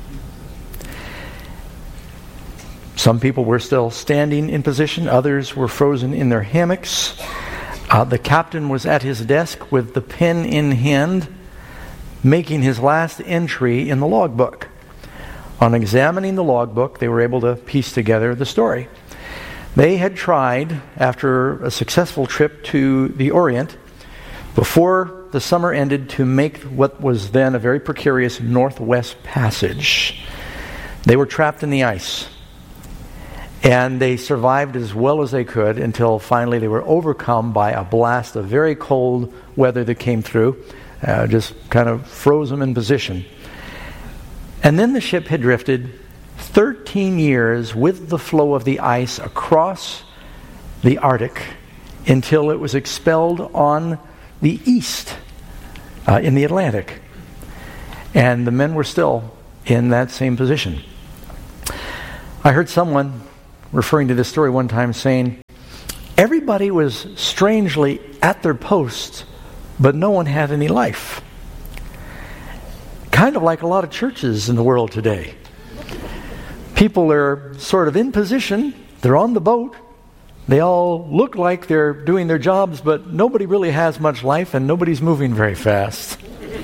Some people were still standing in position. Others were frozen in their hammocks. The captain was at his desk with the pen in hand, making his last entry in the logbook. On examining the logbook, they were able to piece together the story. They had tried, after a successful trip to the Orient, before the summer ended, to make what was then a very precarious Northwest Passage. They were trapped in the ice. And they survived as well as they could until finally they were overcome by a blast of very cold weather that came through, just kind of froze them in position. And then the ship had drifted 13 years with the flow of the ice across the Arctic until it was expelled on the east, in the Atlantic. And the men were still in that same position. I heard someone referring to this story one time saying, everybody was strangely at their posts, but no one had any life. Kind of like a lot of churches in the world today. People are sort of in position, they're on the boat, they all look like they're doing their jobs, but nobody really has much life and nobody's moving very fast.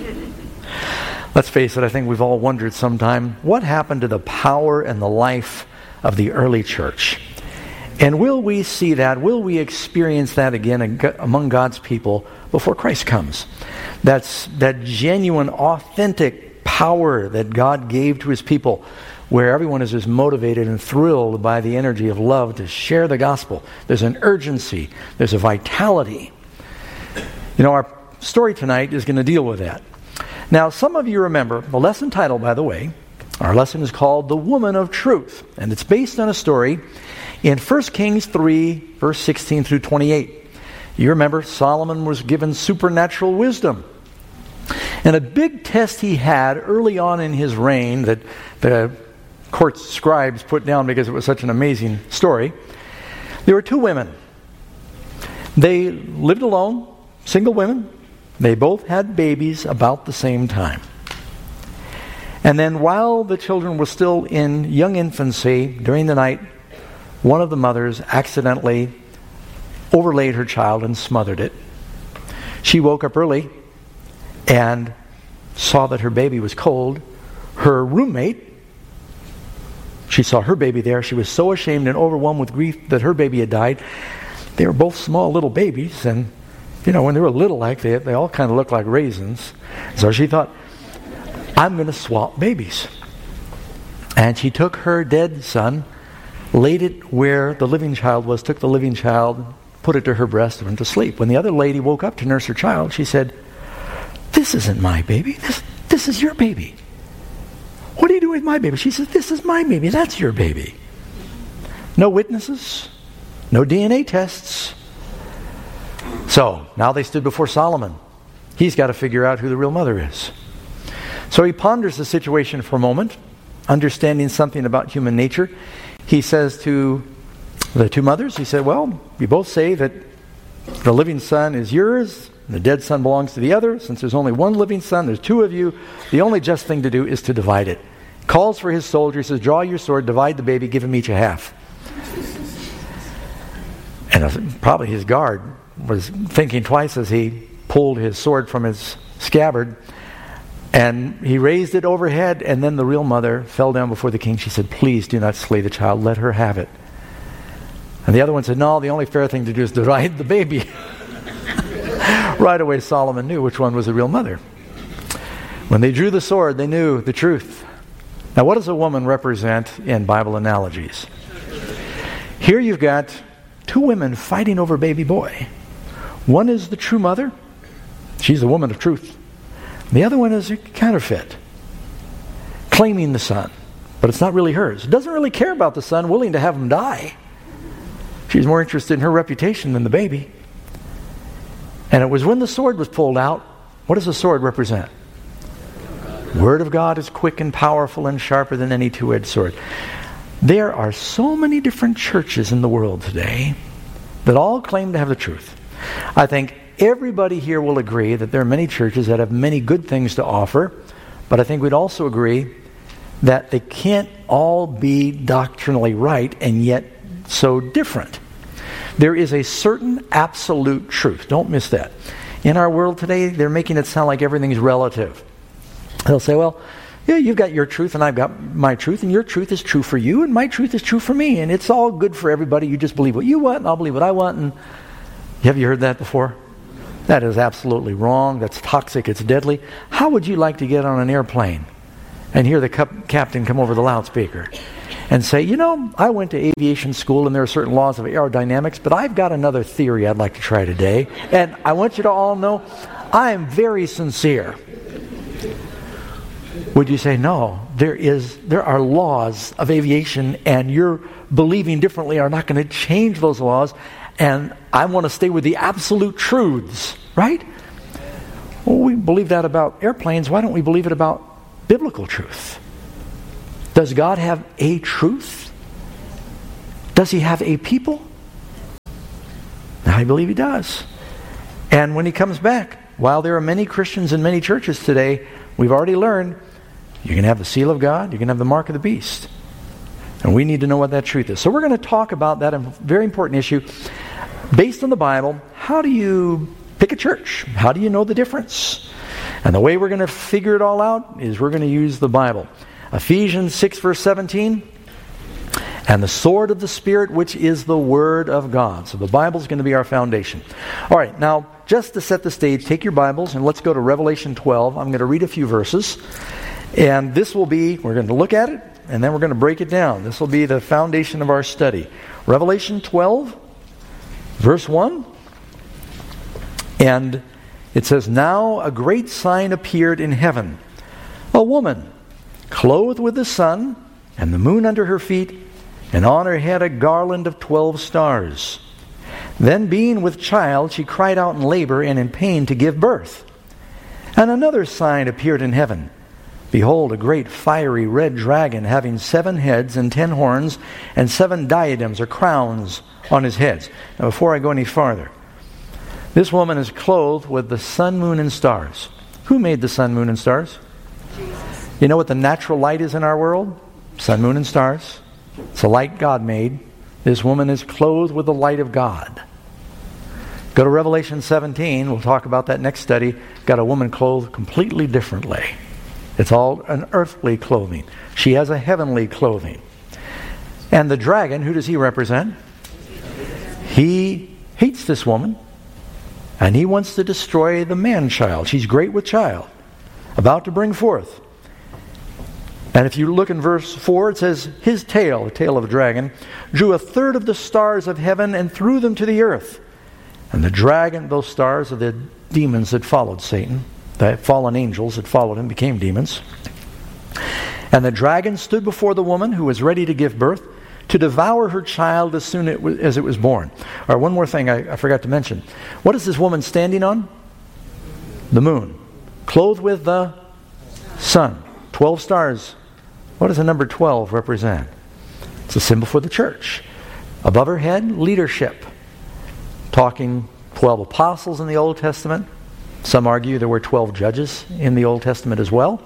Let's face it, I think we've all wondered sometime, what happened to the power and the life of the early church? And will we see that? Will we experience that again among God's people before Christ comes? That's that genuine, authentic power that God gave to his people, where everyone is just motivated and thrilled by the energy of love to share the gospel. There's an urgency. There's a vitality. You know, our story tonight is going to deal with that. Now, some of you remember the lesson title, by the way. Our lesson is called The Woman of Truth, and it's based on a story in 1 Kings 3, verse 16 through 28. You remember Solomon was given supernatural wisdom. And a big test he had early on in his reign that the court scribes put down because it was such an amazing story. There were two women. They lived alone, single women. They both had babies about the same time. And then while the children were still in young infancy, during the night, one of the mothers accidentally overlaid her child and smothered it. She woke up early and saw that her baby was cold. Her roommate, she saw her baby there. She was so ashamed and overwhelmed with grief that her baby had died. They were both small little babies, and you know, when they were little like that, they all kind of looked like raisins. So she thought, I'm going to swap babies. And she took her dead son, laid it where the living child was, took the living child, put it to her breast, and went to sleep. When the other lady woke up to nurse her child, she said, this isn't my baby. This is your baby. What are you doing with my baby? She said, this is my baby. That's your baby. No witnesses. No DNA tests. So, now they stood before Solomon. He's got to figure out who the real mother is. So he ponders the situation for a moment, understanding something about human nature. He says to the two mothers, he said, well, you both say that the living son is yours, and the dead son belongs to the other. Since there's only one living son, there's two of you. The only just thing to do is to divide it. Calls for his soldier, says, draw your sword, divide the baby, give him each a half. And probably his guard was thinking twice as he pulled his sword from his scabbard, and he raised it overhead, and then the real mother fell down before the king. She said, please do not slay the child, let her have it. And the other one said, no, the only fair thing to do is divide the baby. Right away Solomon knew which one was the real mother. When they drew the sword, they knew the truth. Now, what does a woman represent in Bible analogies? Here you've got two women fighting over a baby boy. One is the true mother. She's the woman of truth. The other one is a counterfeit, claiming the son, but it's not really hers. Doesn't really care about the son, willing to have him die. She's more interested in her reputation than the baby. And it was when the sword was pulled out. What does the sword represent? Word of God is quick and powerful and sharper than any two-edged sword. There are so many different churches in the world today that all claim to have the truth. I think everybody here will agree that there are many churches that have many good things to offer, but I think we'd also agree that they can't all be doctrinally right and yet so different. There is a certain absolute truth. Don't miss that. In our world today, they're making it sound like everything's relative. They'll say, well, yeah, you've got your truth and I've got my truth, and your truth is true for you and my truth is true for me, and it's all good for everybody. You just believe what you want and I'll believe what I want. And have you heard that before? That is absolutely wrong. That's toxic. It's deadly. How would you like to get on an airplane and hear the captain come over the loudspeaker and say, you know, I went to aviation school and there are certain laws of aerodynamics, but I've got another theory I'd like to try today. And I want you to all know I am very sincere. Would you say, no, there are laws of aviation and your believing differently are not going to change those laws, and I want to stay with the absolute truths, right? Well, we believe that about airplanes. Why don't we believe it about biblical truth? Does God have a truth? Does He have a people? I believe He does. And when He comes back, while there are many Christians in many churches today, we've already learned you can have the seal of God, you can have the mark of the beast. And we need to know what that truth is. So we're going to talk about that, a very important issue. Based on the Bible, how do you pick a church? How do you know the difference? And the way we're going to figure it all out is we're going to use the Bible. Ephesians 6 verse 17, and the sword of the Spirit, which is the Word of God. So the Bible is going to be our foundation. All right, now just to set the stage, take your Bibles and let's go to Revelation 12. I'm going to read a few verses. And this will be, we're going to look at it, and then we're going to break it down. This will be the foundation of our study. Revelation 12, verse 1. And it says, "Now a great sign appeared in heaven. A woman, clothed with the sun, and the moon under her feet, and on her head a garland of 12 stars. Then being with child, she cried out in labor and in pain to give birth. And another sign appeared in heaven. Behold, a great fiery red dragon, having 7 heads and 10 horns, and 7 diadems or crowns on his heads." Now before I go any farther, this woman is clothed with the sun, moon, and stars. Who made the sun, moon, and stars? You know what the natural light is in our world? Sun, moon, and stars. It's a light God made. This woman is clothed with the light of God. Go to Revelation 17. We'll talk about that next study. Got a woman clothed completely differently. It's all an earthly clothing. She has a heavenly clothing. And the dragon, who does he represent? He hates this woman. And he wants to destroy the man-child. She's great with child, about to bring forth. And if you look in verse 4, it says, "His tail," the tail of the dragon, "drew 1/3 of the stars of heaven and threw them to the earth." And the dragon, those stars are the demons that followed Satan. The fallen angels that followed him became demons. "And the dragon stood before the woman who was ready to give birth, to devour her child as soon as it was born." Or one more thing I forgot to mention. What is this woman standing on? The moon. Clothed with the sun. 12 stars. What does the number 12 represent? It's a symbol for the church. Above her head, leadership. Talking 12 apostles in the Old Testament. Some argue there were 12 judges in the Old Testament as well.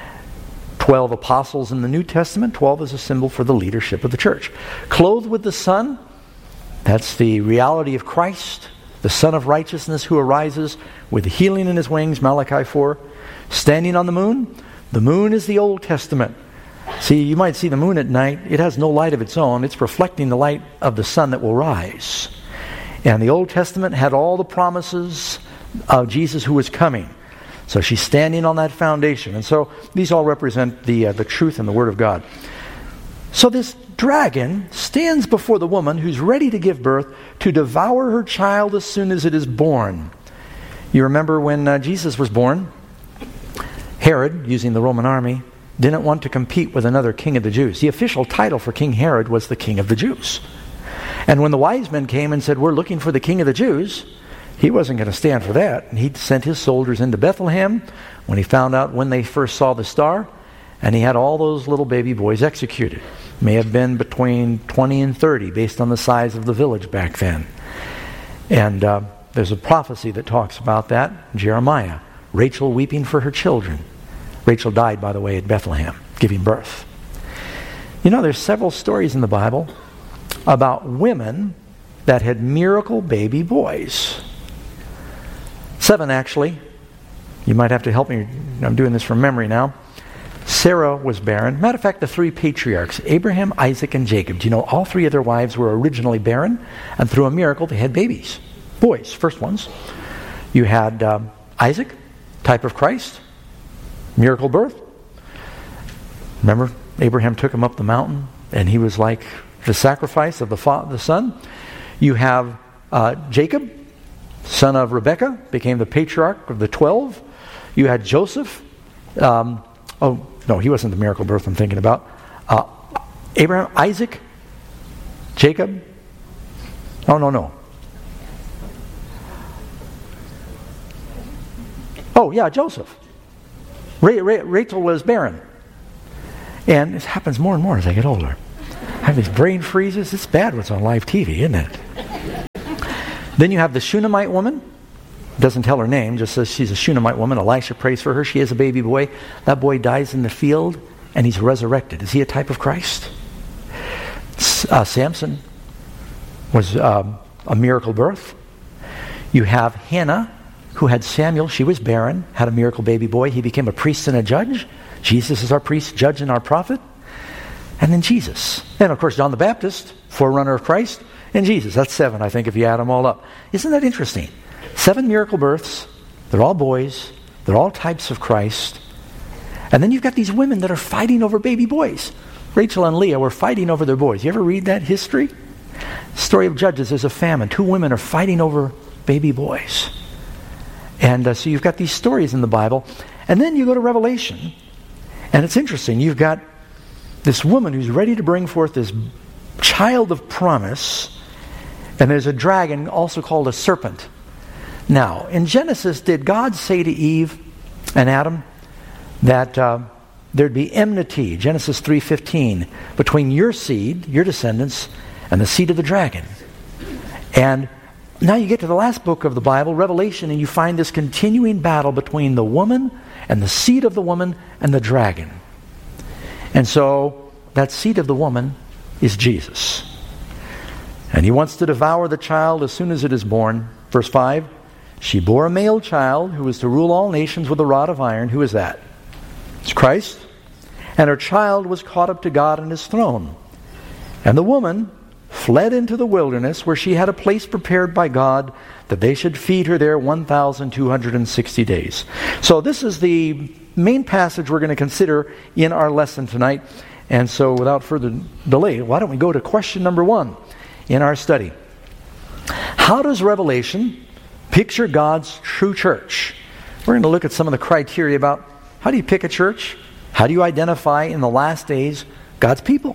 12 apostles in the New Testament. 12 is a symbol for the leadership of the church. Clothed with the sun, that's the reality of Christ, the Son of Righteousness who arises with healing in his wings, Malachi 4. Standing on the moon is the Old Testament. See, you might see the moon at night. It has no light of its own. It's reflecting the light of the sun that will rise. And the Old Testament had all the promises of Jesus who was coming. So she's standing on that foundation. And so these all represent the truth and the Word of God. So this dragon stands before the woman who's ready to give birth to devour her child as soon as it is born. You remember when Jesus was born, Herod, using the Roman army, didn't want to compete with another king of the Jews. The official title for King Herod was the King of the Jews. And when the wise men came and said, "We're looking for the King of the Jews," he wasn't going to stand for that. And he sent his soldiers into Bethlehem when he found out when they first saw the star, and he had all those little baby boys executed. May have been between 20 and 30 based on the size of the village back then. And there's a prophecy that talks about that. Jeremiah, Rachel weeping for her children. Rachel died, by the way, at Bethlehem, giving birth. You know, there's several stories in the Bible about women that had miracle baby boys. 7, actually. You might have to help me. I'm doing this from memory now. Sarah was barren. Matter of fact, the 3 patriarchs, Abraham, Isaac, and Jacob. Do you know all 3 of their wives were originally barren? And through a miracle, they had babies. Boys, first ones. You had Isaac, type of Christ. Miracle birth. Remember, Abraham took him up the mountain, and he was like the sacrifice of the son. You have Jacob, son of Rebekah, became the patriarch of the 12. You had Joseph. Oh, no, he wasn't the miracle birth I'm thinking about. Abraham, Isaac, Jacob. Oh, no. yeah, Joseph. Rachel was barren. And it happens more and more as I get older. I have these brain freezes. It's bad what's on live TV, isn't it? Then you have the Shunammite woman. Doesn't tell her name, just says she's a Shunammite woman. Elisha prays for her. She has a baby boy. That boy dies in the field, and he's resurrected. Is he a type of Christ? Samson was a miracle birth. You have Hannah, who had Samuel. She was barren, had a miracle baby boy. He became a priest and a judge. Jesus is our priest, judge, and our prophet. And then Jesus. And of course, John the Baptist, forerunner of Christ, and Jesus. That's 7, I think, if you add them all up. Isn't that interesting? 7 miracle births. They're all boys. They're all types of Christ. And then you've got these women that are fighting over baby boys. Rachel and Leah were fighting over their boys. You ever read that history? Story of Judges, there's a famine. 2 women are fighting over baby boys. And so you've got these stories in the Bible. And then you go to Revelation. And it's interesting. You've got this woman who's ready to bring forth this child of promise. And there's a dragon also called a serpent. Now, in Genesis, did God say to Eve and Adam that there'd be enmity, Genesis 3:15, between your seed, your descendants, and the seed of the dragon? And now you get to the last book of the Bible, Revelation, and you find this continuing battle between the woman and the seed of the woman and the dragon. And so that seed of the woman is Jesus. And he wants to devour the child as soon as it is born. Verse 5, she bore a male child who was to rule all nations with a rod of iron. Who is that? It's Christ. And her child was caught up to God and his throne. And the woman fled into the wilderness, where she had a place prepared by God that they should feed her there 1,260 days. So this is the main passage we're going to consider in our lesson tonight. And so without further delay, why don't we go to question number 1 in our study. How does Revelation picture God's true church? We're going to look at some of the criteria about how do you pick a church? How do you identify in the last days God's people?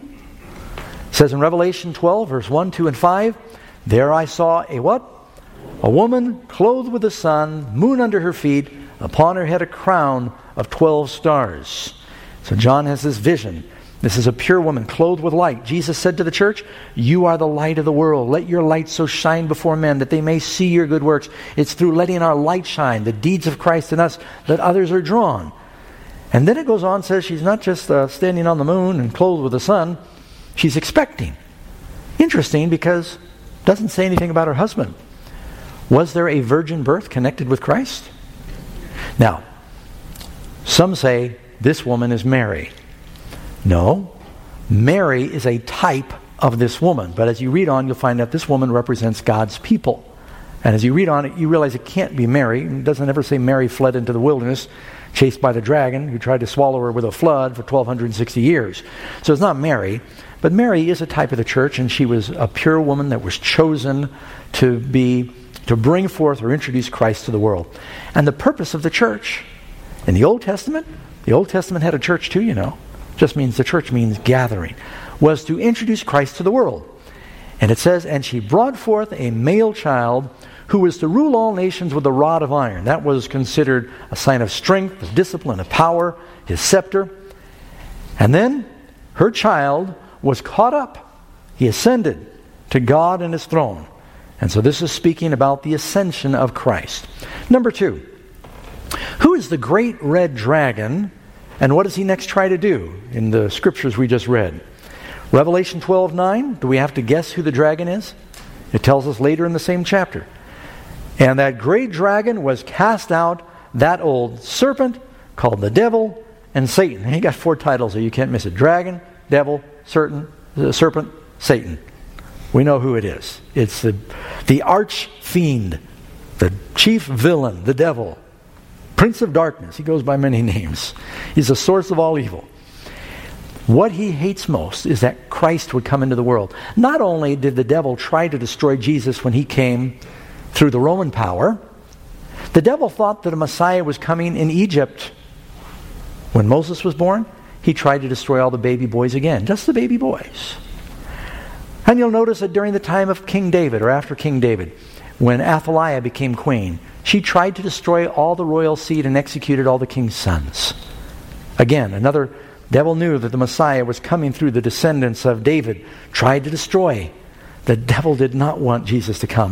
It says in Revelation 12, verse 1, 2, and 5, there I saw a what? A woman clothed with the sun, moon under her feet, upon her head a crown of 12 stars. So John has this vision. This is a pure woman clothed with light. Jesus said to the church, you are the light of the world. Let your light so shine before men that they may see your good works. It's through letting our light shine, the deeds of Christ in us, that others are drawn. And then it goes on and says she's not just standing on the moon and clothed with the sun. She's expecting. Interesting, because it doesn't say anything about her husband. Was there a virgin birth connected with Christ? Now, some say this woman is Mary. No, Mary is a type of this woman. But as you read on, you'll find that this woman represents God's people. And as you read on it, you realize it can't be Mary. It doesn't ever say Mary fled into the wilderness, chased by the dragon, who tried to swallow her with a flood for 1,260 years. So it's not Mary. But Mary is a type of the church, and she was a pure woman that was chosen to bring forth or introduce Christ to the world. And the purpose of the church in the Old Testament had a church too, you know. Just means the church means gathering, was to introduce Christ to the world. And it says, and she brought forth a male child who was to rule all nations with a rod of iron. That was considered a sign of strength, of discipline, of power, his scepter. And then her child was caught up. He ascended to God and his throne. And so this is speaking about the ascension of Christ. Number 2, who is the great red dragon, and what does he next try to do in the scriptures we just read? Revelation 12:9, do we have to guess who the dragon is? It tells us later in the same chapter. And that great dragon was cast out, that old serpent called the devil and Satan. And he got 4 titles, so you can't miss it. Dragon, devil, serpent, Satan. We know who it is. It's the arch fiend, the chief villain, the devil, prince of darkness. He goes by many names. He's the source of all evil. What he hates most is that Christ would come into the world. Not only did the devil try to destroy Jesus when he came through the Roman power, the devil thought that a Messiah was coming in Egypt. When Moses was born, he tried to destroy all the baby boys again, just the baby boys. And you'll notice that during the time of King David, or after King David, when Athaliah became queen, she tried to destroy all the royal seed and executed all the king's sons. Again, another devil knew that the Messiah was coming through the descendants of David, tried to destroy. The devil did not want Jesus to come.